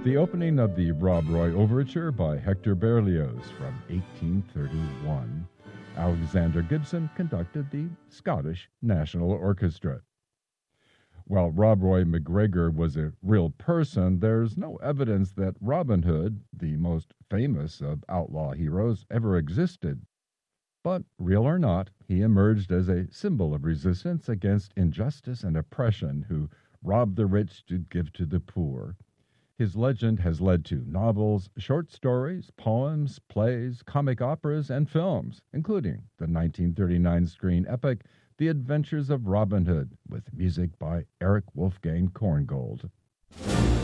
The opening of the Rob Roy Overture by Hector Berlioz from 1831. Alexander Gibson conducted the Scottish National Orchestra. While Rob Roy McGregor was a real person, there's no evidence that Robin Hood, the most famous of outlaw heroes, ever existed. But, real or not, he emerged as a symbol of resistance against injustice and oppression who robbed the rich to give to the poor. His legend has led to novels, short stories, poems, plays, comic operas, and films, including the 1939 screen epic The Adventures of Robin Hood, with music by Eric Wolfgang Korngold.